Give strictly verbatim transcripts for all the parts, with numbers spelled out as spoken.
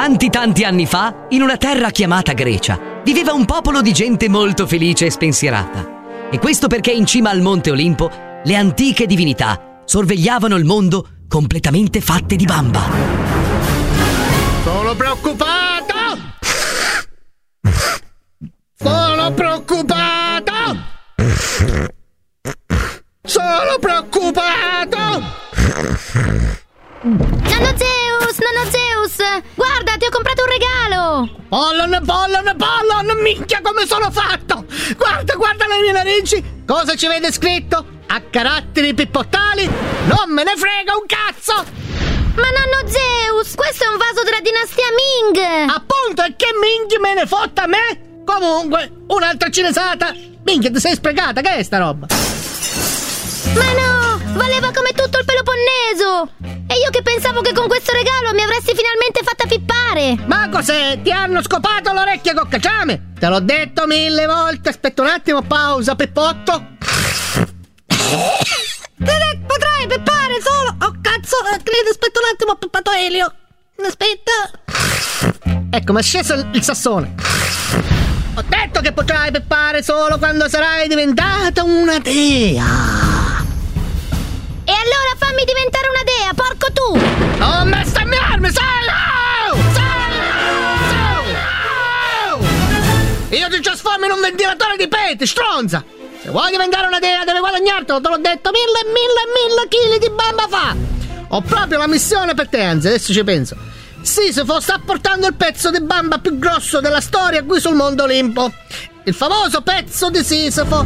Tanti tanti anni fa, in una terra chiamata Grecia, viveva un popolo di gente molto felice e spensierata. E questo perché in cima al monte Olimpo le antiche divinità sorvegliavano il mondo completamente fatte di bamba. Sono preoccupato! Sono preoccupato! Sono preoccupato! Nonno Zeus, nonno Zeus, guarda, ti ho comprato un regalo! Pollon, pollon, pollon, minchia come sono fatto! Guarda, guarda le mie narici! Cosa ci vede scritto? A caratteri pippottali? Non me ne frega un cazzo! Ma nonno Zeus, questo è un vaso della dinastia Ming! Appunto, e che Ming me ne fotta a me? Comunque, un'altra cinesata! Minchia, ti sei sprecata, che è sta roba? Ma no, valeva come tutto il Peloponneso! E io che pensavo che con questo regalo mi avresti finalmente fatta pippare! Ma cos'è? Ti hanno scopato l'orecchia col cacciame? Te l'ho detto mille volte, aspetta un attimo, pausa, Peppotto. Potrai peppare solo. Oh cazzo, Clint, aspetta un attimo, ho peppato Elio. Aspetta. Ecco, mi è sceso il, il sassone. Ho detto che potrai peppare solo quando sarai diventata una dea. E allora fammi diventare una dea, porco tu! Non bestemmiarmi, sai! Io ti trasformo in un ventilatore di peti, stronza! Se vuoi diventare una dea devi guadagnartelo, te l'ho detto, mille e mille e mille chili di bamba fa! Ho proprio la missione per te, anzi, adesso ci penso. Sisifo sta portando il pezzo di bamba più grosso della storia qui sul mondo Olimpo. Il famoso pezzo di Sisifo.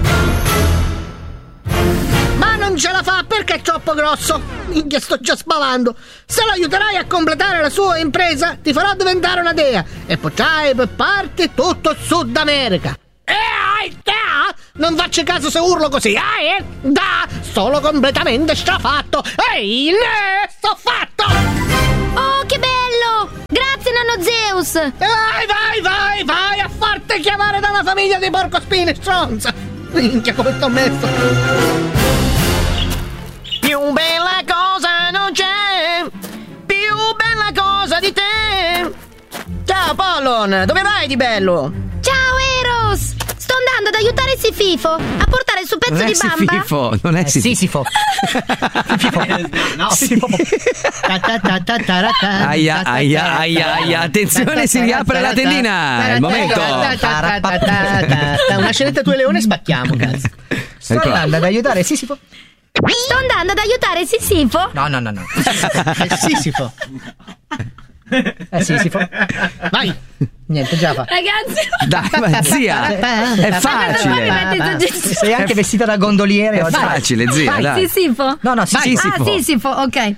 Ma non ce la fa perché è troppo grosso. Minchia, sto già spavando. Se lo aiuterai a completare la sua impresa, ti farò diventare una dea e potrai pepparti tutto il Sud America. Eh, ai, da! Non faccio caso se urlo così, eh? Da! Sono completamente strafatto! Ehi, ne sto fatto! Oh, che bello! Grazie, nonno Zeus! Vai, vai, vai, vai a farti chiamare da una famiglia di porcospini, stronza! Minchia, come t'ho messo! Più bella cosa non c'è, più bella cosa di te. Ciao Pollon, dove vai di bello? Ciao Eros! Sto andando ad aiutare Sififo a portare il suo pezzo Non è di bamba. Sififo, non è Eh, Sisifo. Sisifo. No, Sisifo. Aia, aia, aia, aia, attenzione, si riapre la tendina. È il momento. Una scenetta e leone spacchiamo, cazzo. Sto andando ad aiutare Sisifo. Sto andando ad aiutare Sisifo. No, no, no, no. È Sisifo. È Sisifo. Vai. Niente, già fa. Ragazzi, Dai, ma zia, è facile. Sei anche vestita da gondoliere È oggi. facile, zia, vai, dai. Sisifo. No, no, sì, Vai, Sisifo. Ah, Sisifo, ok.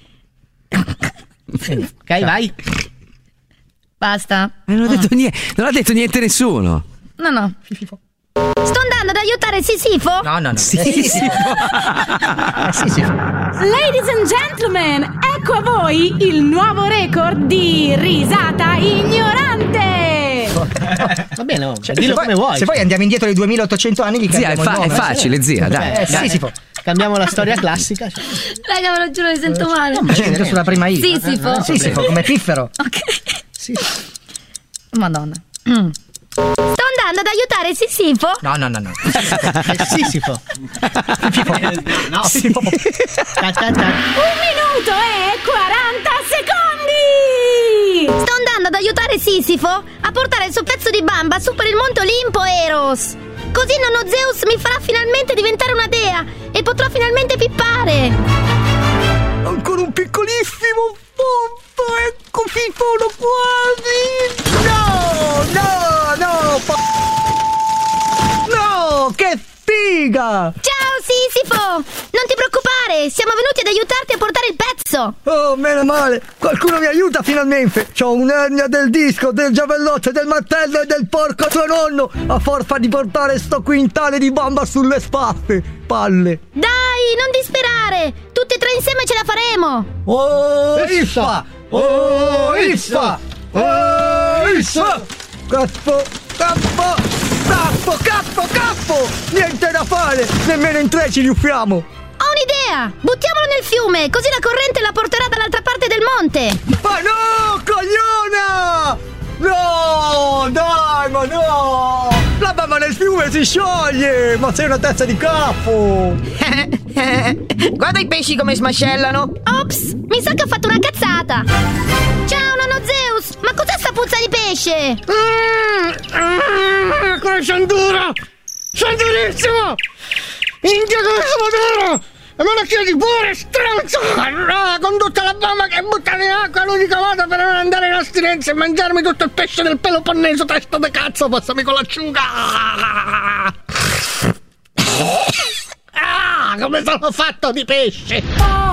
Ok, vai. Basta. Eh, Non ha detto niente, non ha detto niente nessuno. No, no. Sto andando ad aiutare Sisifo. No, no, no. Sì, È Sisifo. È Sisifo. Ladies and gentlemen, ecco a voi il nuovo record di risata ignorante. Va bene, oh, Cioè, dillo se come poi, vuoi. se poi andiamo indietro di duemilaottocento anni, gli Zia, è, cambiamo fa- il è nome. facile, zia, dai. Eh, dai. Sisifo. Cambiamo la storia classica. Raga, ve lo giuro, mi sento male. Scendo sulla prima I. Sisifo. Sisifo, come piffero. Ok. Sisifo. Madonna. Sto andando ad aiutare Sisifo. No, no, no, no. È Sisifo. Sisifo. No. Sisifo. Ta, ta, ta. Un minuto e quaranta secondi. Sto andando ad aiutare Sisifo a portare il suo pezzo di bamba su per il monte Olimpo, Eros. Così nonno Zeus mi farà finalmente diventare una dea e potrò finalmente pippare. Ancora un piccolissimo punto. Ecco, Fifolo quasi. No, no, no. No, che figa. Ciao Sisifo! Non ti preoccupare, siamo venuti ad aiutarti a portare il pezzo. Oh, meno male. Qualcuno mi aiuta finalmente. C'ho un'ernia del disco, del giavellotto, del martello e del porco tuo nonno a forza di portare sto quintale di bamba sulle spalle. Palle. Dai, non disperare! Tutti e tre insieme ce la faremo! Oh, Issa! Oh, Issa! Oh, Issa! Caffo, caffo, caffo, caffo, caffo! Niente da fare! Nemmeno in tre ci riusciamo! Ho un'idea! Buttiamolo nel fiume, così la corrente la porterà dall'altra parte del monte! Ma no, cogliona! si scioglie! Ma sei una testa di capo! Guarda i pesci come smascellano. Ops, mi sa che ho fatto una cazzata. Ciao nonno Zeus, ma cos'è sta puzza di pesce? Ah, come sono duro! Sono durissimo! India come sono duro! E me lo chiedi pure, stronzo! Ah, con tutta la bomba che buttare in acqua è l'unica modo per non andare in astinenza e mangiarmi tutto il pesce del Peloponneso, testa de cazzo, passami con l'acciuga! Ah, come sono fatto di pesce!